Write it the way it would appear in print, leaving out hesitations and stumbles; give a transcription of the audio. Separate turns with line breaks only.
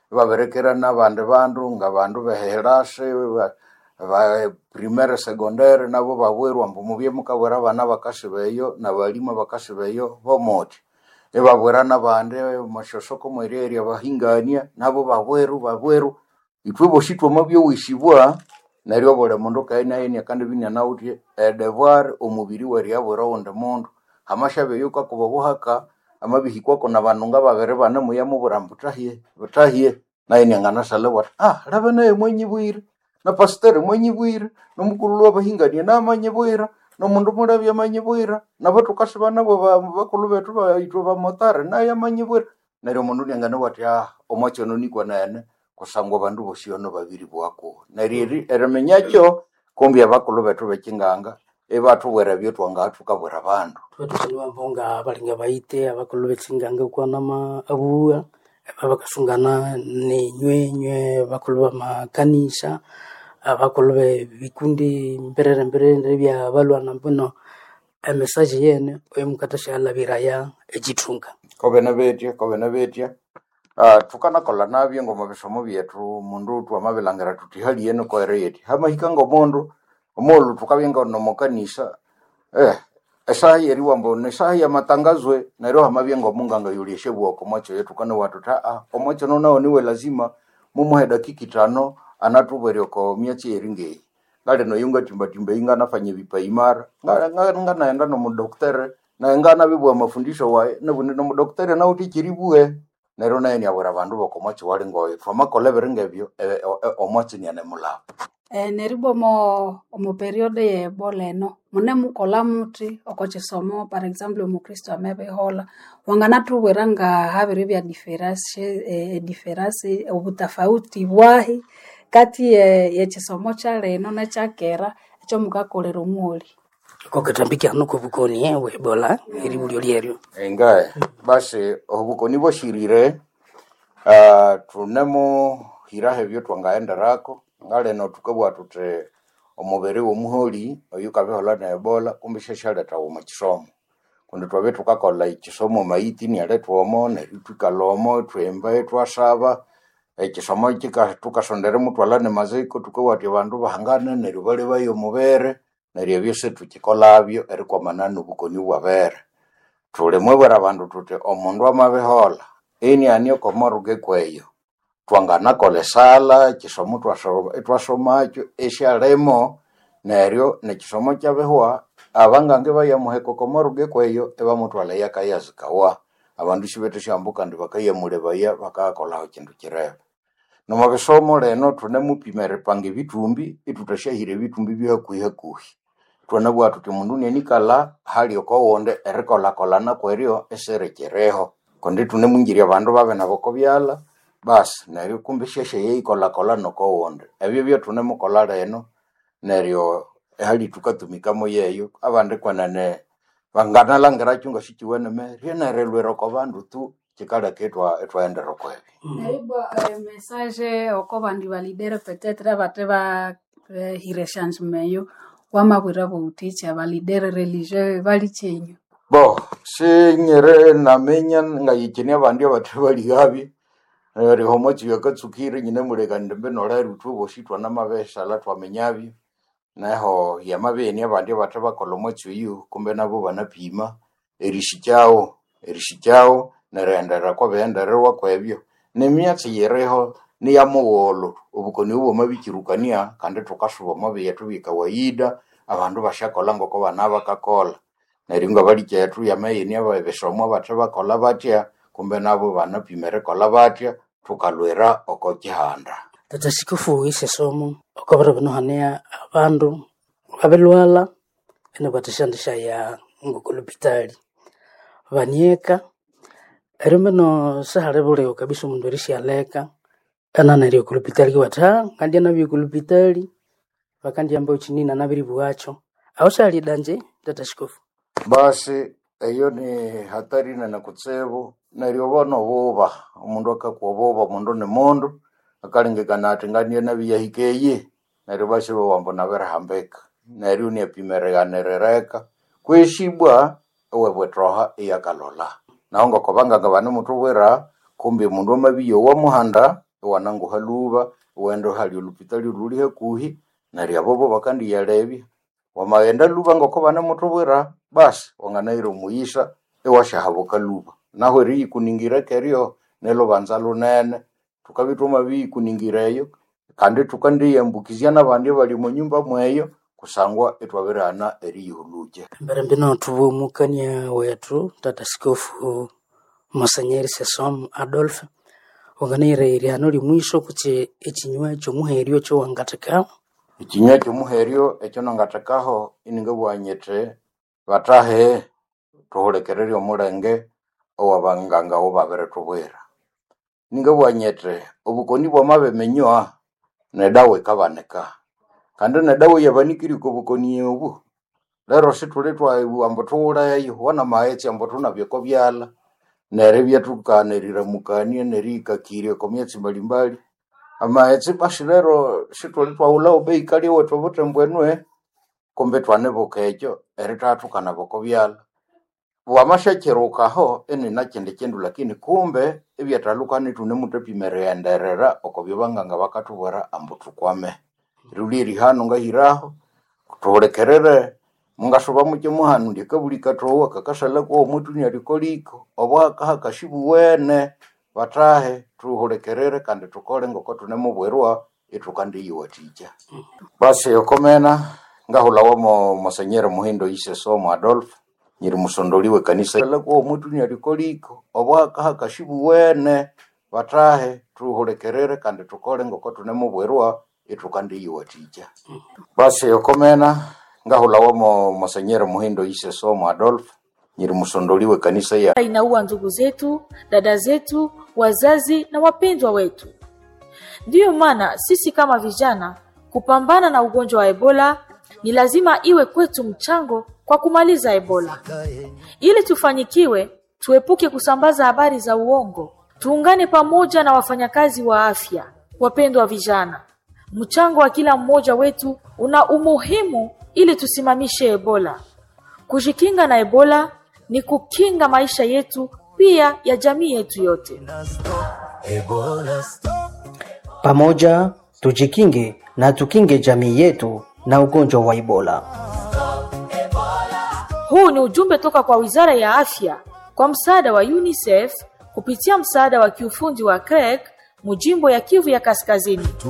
baberekera nabandi bandu nga bandu beherase ba primaire secondaire nabo babwerwa mbu mubye mukabwera abana bakasibeyo nabalima bakasibeyo bomoti babwera nabandi mashosoko mwereria bahingania nabo babweru itwe boshitwa mabyo wisibwa naryo bole mundu kaina kandi binya nautie devoir omubiri wari abwera wonde mundu amashabe yuko kubobuhaka amabihikwa kona bantu nga babere bana muya mu burambutahie butahie naye nyangana sale wat rabe naye mwenyibwire na pastor mwenyibwire no mukulu wabahingania na manyibwira no mundu murabya manyibwira nabo tukashibana bo bakulu betu baitwa ba motare naye manyibwira naryo mundu nyangana wat omachono nikwa nene kusangwa bandu boshiyono babiri bwako nariri eremenyacho kombi abakulu betu bekinganga ebatu bwera byo twanga tukabwera bandu
twetuchiniwa mbonga balinga baite abakulu bekinganga kwana abuwa abakasungana ne nywe bakulu ba makanisa abakulu bikundi mberere bya balwana mbono message yene oyemkatasha labiraya ejitunga
kobena betya tukana kola nabyo ngoma bisomo byetu mundu twamabilangira tuti hali yene ko ereyeti hamahika ngomundu omolu tukabyenga no mokanisa esa yeri wambo nesa ya matangazwe nero hamabyenga munganga yulieshe bwoko macho yetu kana watu omacho nao niwe lazima mumuheda kikitano anatubweryo ko myachi eringe ngale no yunga timba inga nafanye bipa imara nga naenda no mudoktere na ngana bibwa mafundisho wae nebune no mudoktere na utichiribuwe nero naye ni abura bandu boko macho wali ngoye fama koleberinge byo omacho ni anemula
neribo mo periode ye boleno mune mukola muti okochisomo par exemple mu Kristo amebehola wangana tuweranga habiri bya difference obutafauti bwahi kati ye chisomo cha leno na chakera echo mukakolera omuli
kokatambiki anuko bukoni we bola iri bulyo lyeryo
engae basi obukoni boshirire tunemo hirahe byo twangaenda rako ngale no tukabwa tute omubere wo muholi oyukabehola na ebola kumbisheshale tawo machisomo kundi twabe tukakola ichisomo maiti ni ale twomo na tukalomo twemba twasaba ichisomo tukasondere mutwala ne maziko tukawati bandu bahangana ne rubale bayo mubere na ryebise tukikolabyo eriko manano bukoni bwabere tule mwebara bandu tute omundu amabehola eni anio komoruge kweyo twangana kolesala kisomo twasomacho eshalemo neryo nekisomo kyabehwa abangange bayamuheko komoruge kweyo ebamutwala yakayazikawa abandu shibeto shambuka ndi bakayemule baya bakakola kintu kirebe no mabisomo leno tunemupimere pange bitumbi itutashahire bitumbi bya kuhi twanabwa tuti mundu nenikala hali okowonde erikola na kweryo eserekereho konde tunemungiria abandu babe naboko byala bas neryo kumbisheshe yeikola noko wonde ebyo byo tunemukola leno neryo hali tukatumikamo yeyo abandi kwanane bangana langira chunga shichiwene me ryenarelwero ko bandu tu chikala ketwa etwaendero kwebi
naiba message okobandi validere peut-être abateba hireshange meyo wamabwira bouticha validere religieux valichenyo
bo sinyere namenya ngayikini abandi abateba ligabi rihomo chiyakatsukire nyine muleka ndembe nola rutubo shitwa namabesha la twamenyabi naho yamabeni abandi abateba kolomo chiyu kumbe nabo banapima erishichao nerendera ko benderwa kwebyo nemyatsi yereho ni yamuwolo ubukoni ubo mabikirukania kandi tukashuba mabe yetu bikawaida abandu bashakola ngoko bana bakakola neringa bali cyetu yameyeni ababeshomo bateba kola batya kumbe nabo banapimere kola batya tukalwera okokihanda
tatashikufu isesomo okobara bano hania abandu abelwala ene batashandisha ya ngokolopitali banieka eremeno sahare bole kabisa mundu rishaleka ana nari kolopitali kwata kandi na bikolopitali bakandi ambayo chinina nabiri buacho awashali danje tatashikufu
basi eyo ni hatari na kutsebo naryobono boba umundu akakuboba mundu ne mundu akalingekana atinganie nabiya hikeye neryo bashibo wambo naberahambeka neryo ni epimereganerereka kweshibwa webwetroha iyakalola naongo kobanga gabana mutu wera kumbi mundu mabiyo wa muhanda wanangu haluva wendo hali olupitali ruli hekuhi nari abobo bakandi yalebi wamaenda luva ngoko bana motobwera basi wanganairo muisha ewashahaboka luva naho ri kuningira kerio nelo banzalo nene tukabituma bi kuningireyo kandi tukandiyambukizia nabandi bali mu nyumba mweyo kusangwa etwaberana eri yuluje
mbere mbino tubumukania wetu tata Askofu Monseigneur Sesom Adolphe wanganire iri hano limwisho kuti ekinywa cyo muherio cyo wangataka
ikinywa cyo muherio ekyo nangatakaho iningabwanyete batahe toholekereri omulenge owabanganga obabere tobwera ningabwanyete obukoni bwa mabemenywa nedawe kabaneka kandi nedawe yabanikiri ko bukoni obu lero situletwa ambotura wana maetse ambotuna byeko byala nerebya tukanerira mukanie nerika kirie komyetsi mbalimbali amaetse bashilero situletwa ulao beikali woto botembwenwe kombe twane bokejo eritatu kana boko byala wamashacherukaho eni nakende kendu lakini kumbe ebyatalukane tune mutepimere enderera okobyobanganga bakatubora ambutukwame ruliri hano ngahiraho kutolekerere mungashoba muke muhanu ndikabulika towa kakashala ko omuntu nyalikoliko obwaka hakashibu wene batahe tuholekerere kandi tukole ngoko tune mubwerwa etukandi yiwatija basi yokomena ngahulawo Monseigneur Muhindo Sesom Adolphe nyiri musondoliwe kanisa lako omuntu nyalikoliko obwaka hakashibu wene batahe tuholekerere kandi tukole ngoko tune mubwerwa etukandi yiwatija basi yokomena ngahulawo Monseigneur Muhindo Sesom Adolphe nyiri musondoliwe kanisa ya
inaua ndugu zetu, dada zetu, wazazi na wapendwa wetu. Ndiyo maana sisi kama vijana kupambana na ugonjwa wa Ebola ni lazima iwe kwetu mchango kwa kumaliza Ebola. Ili tufanikiwe, tuepuke kusambaza habari za uongo. Tuungane pamoja na wafanyakazi wa afya. Wapendwa vijana, mchango wa kila mmoja wetu una umuhimu ili tusimamishe Ebola. Kujikinga na Ebola ni kukinga maisha yetu pia ya jamii yetu yote.
Pamoja tujikinge na tukinge jamii yetu na ugonjwa wa Ebola.
Huu ni ujumbe toka kwa Wizara ya Afya kwa msaada wa UNICEF kupitia msaada wa kiufundi wa CREC mujimbo ya Kivu ya Kaskazini.